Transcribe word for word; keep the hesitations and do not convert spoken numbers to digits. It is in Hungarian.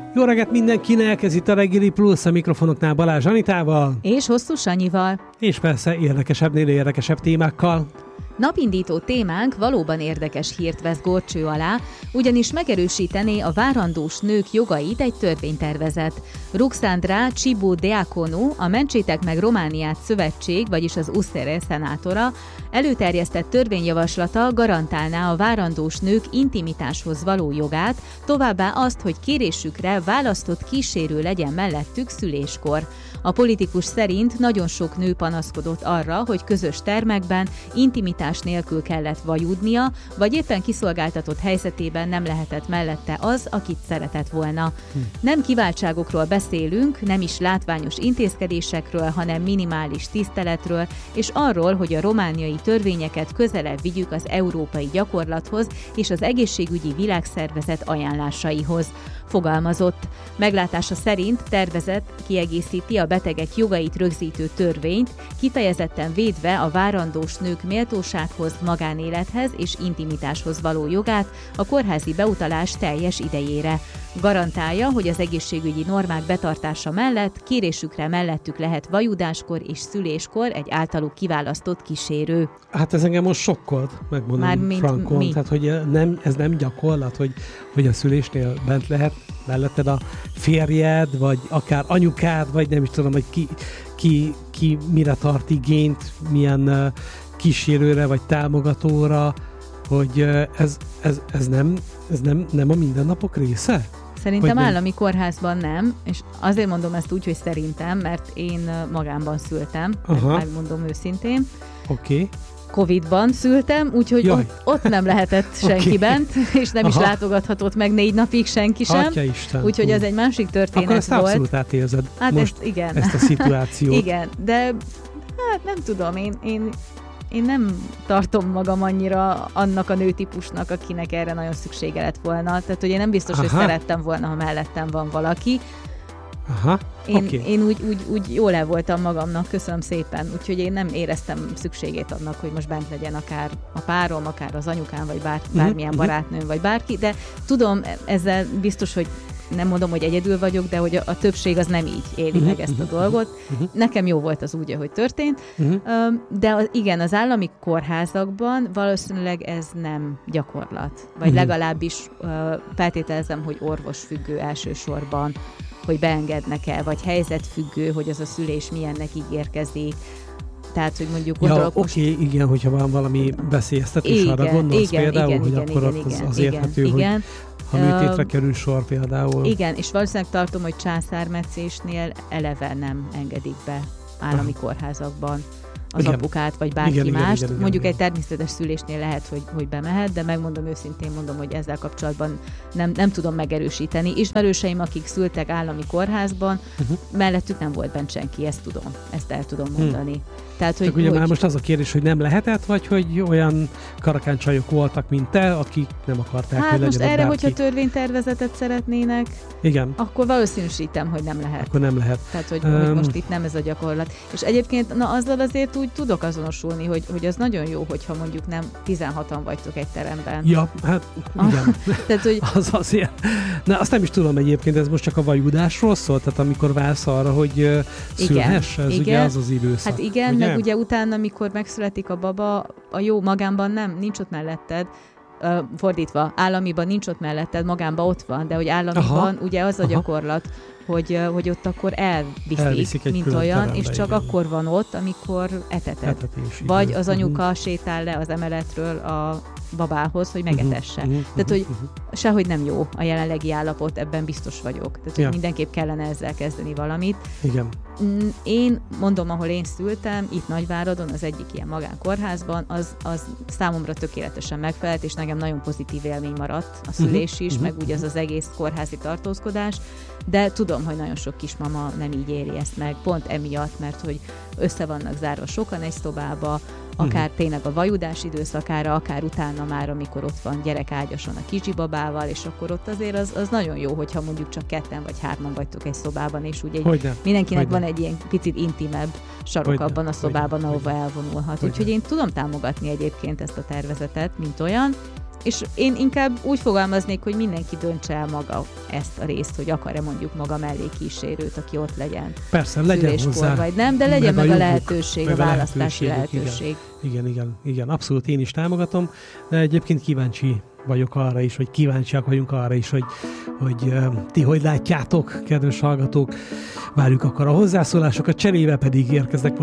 Jó reggelt mindenkinek, ez itt a Reggeli Plusz, a mikrofonoknál Balázs Anitával. És Hosszú Sanyival. És persze érdekesebbnél érdekesebb témákkal. Napindító témánk valóban érdekes hírt vesz górcső alá, ugyanis megerősítené a várandós nők jogait egy törvénytervezet. Ruxandra Csibu-Deaconu, a Mentsétek meg Romániát szövetség, vagyis az u es zé er e szenátora, előterjesztett törvényjavaslata garantálná a várandós nők intimitáshoz való jogát, továbbá azt, hogy kérésükre választott kísérő legyen mellettük szüléskor. A politikus szerint nagyon sok nő panaszkodott arra, hogy közös termekben intimitás nélkül kellett vajudnia, vagy éppen kiszolgáltatott helyzetében nem lehetett mellette az, akit szeretett volna. Hm. Nem kiváltságokról beszélünk, nem is látványos intézkedésekről, hanem minimális tiszteletről, és arról, hogy a romániai törvényeket közelebb vigyük az európai gyakorlathoz és az egészségügyi világszervezet ajánlásaihoz. Fogalmazott. Meglátása szerint tervezet kiegészíti a betegek jogait rögzítő törvényt, kifejezetten védve a várandós nők méltósághoz, magánélethez és intimitáshoz való jogát a kórházi beutalás teljes idejére. Garantálja, hogy az egészségügyi normák betartása mellett kérésükre mellettük lehet vajudáskor és szüléskor egy általuk kiválasztott kísérő. Hát ez engem most sokkolt, megmondom frankon. Tehát, hogy nem, ez nem gyakorlat, hogy, hogy a szülésnél bent lehet melletted a férjed, vagy akár anyukád, vagy nem is tudom, hogy ki, ki, ki mire tart igényt, milyen uh, kísérőre, vagy támogatóra, hogy uh, ez, ez, ez, nem, ez nem, nem a mindennapok része? Szerintem állami kórházban nem, és azért mondom ezt úgy, hogy szerintem, mert én magánban szültem, megmondom őszintén. Oké. Okay. Covidban szültem, úgyhogy ott, ott nem lehetett senki okay. bent, és nem Aha. is látogathatott meg négy napig senki sem. Atyaisten. Úgyhogy ez egy másik történet Akkor ezt volt. abszolút átérzed hát most ezt, igen. ezt a szituációt. Igen, de hát nem tudom, én, én, én nem tartom magam annyira annak a nőtípusnak, akinek erre nagyon szüksége lett volna. Tehát, hogy én nem biztos, Aha. hogy szerettem volna, ha mellettem van valaki. Aha, Én, okay. én úgy, úgy, úgy jól el voltam magamnak, köszönöm szépen, úgyhogy én nem éreztem szükségét annak, hogy most bent legyen akár a párom, akár az anyukám, vagy bár, bármilyen uh-huh. barátnőm, vagy bárki, de tudom, ezzel biztos, hogy nem mondom, hogy egyedül vagyok, de hogy a, a többség az nem így éli uh-huh. meg ezt a dolgot. Uh-huh. Nekem jó volt az úgy, ahogy történt, uh-huh. de az, igen, az állami kórházakban valószínűleg ez nem gyakorlat, vagy uh-huh. legalábbis uh, feltételezem, hogy orvosfüggő elsősorban, hogy beengednek el, vagy helyzetfüggő, hogy az a szülés milyennek ígérkezik. Tehát, hogy mondjuk gondolok ja, most... oké, okay, igen, hogyha van valami veszélyeztetés, igen, arra gondolsz igen, például, igen, hogy igen, akkor igen, az, igen, az igen, érthető, igen. hogy ha műtétre kerül sor például. Igen, és valószínűleg tartom, hogy császármetszésnél eleve nem engedik be állami ah. kórházakban az igen. apukát, vagy bárki igen, mást. Igen, igen, Mondjuk igen. egy természetes szülésnél lehet, hogy, hogy bemehet, de megmondom őszintén, mondom, hogy ezzel kapcsolatban nem, nem tudom megerősíteni. Ismerőseim, akik szültek állami kórházban, uh-huh. mellettük nem volt bent senki, ezt tudom, ezt el tudom mondani. Hmm. Tehát, hogy, Csak ugye hogy... már most az a kérdés, hogy nem lehetett, vagy hogy olyan karakáncsajok voltak, mint te, akik nem akarták, hát hogy legyen most erre, bárki. hogyha törvénytervezetet szeretnének, igen. akkor valószínűsítem, hogy nem lehet. Akkor nem lehet. Tehát, hogy, um... hogy most itt nem ez a gyakorlat. És egyébként na, azzal azért úgy tudok azonosulni, hogy, hogy az nagyon jó, hogyha mondjuk nem tizenhatan vagytok egy teremben. Ja, hát igen. Tehát, hogy... az azért. Na, azt nem is tudom egyébként, ez most csak a vajudásról szól, tehát amikor vársz arra, hogy uh, szülhess, ez igen. ugye az az időszak. Hát igen, ugye? meg ugye utána, amikor megszületik a baba, a jó magánban nem, nincs ott melletted, uh, fordítva, államiban nincs ott melletted, magánban ott van, de hogy államiban Aha. ugye az a Aha. gyakorlat, hogy, hogy ott akkor elviszik, mint olyan, terembe, és csak igen. akkor van ott, amikor eteted. Etetés, Vagy igen. az anyuka uh-huh. sétál le az emeletről a babához, hogy megetesse. Uh-huh. Tehát, hogy uh-huh. sehogy nem jó a jelenlegi állapot, ebben biztos vagyok. Tehát, hogy ja. mindenképp kellene ezzel kezdeni valamit. Igen. Én mondom, ahol én szültem, itt Nagyváradon, az egyik ilyen magánkórházban, az, az számomra tökéletesen megfelelt, és nekem nagyon pozitív élmény maradt a szülés uh-huh. is, uh-huh. meg úgy az az egész kórházi tartózkodás, de tudom, hogy nagyon sok kismama nem így éri ezt meg, pont emiatt, mert hogy össze vannak zárva sokan egy szobába, akár uh-huh. tényleg a vajudás időszakára, akár utána már, amikor ott van gyerek ágyason a kicsi-babával, és akkor ott azért az, az nagyon jó, hogyha mondjuk csak ketten vagy hárman vagytok egy szobában, és úgy egy, mindenkinek Hogyne. van egy ilyen picit intimebb sarok Hogyne. abban a szobában, Hogyne. ahova elvonulhat. Hogyne. Úgyhogy én tudom támogatni egyébként ezt a tervezetet, mint olyan, és én inkább úgy fogalmaznék, hogy mindenki döntse el maga ezt a részt, hogy akar-e mondjuk maga mellé kísérőt, aki ott legyen. Persze, legyen hozzá. Vagy nem, de legyen meg, meg a, joguk, lehetőség, meg a választási lehetőség. lehetőség. Igen, igen, igen, abszolút én is támogatom, de egyébként kíváncsi vagyok arra is, hogy kíváncsiak vagyunk arra is, hogy, hogy uh, ti hogy látjátok, kedves hallgatók. Várjuk akkor a hozzászólásokat, cserébe pedig érkeznek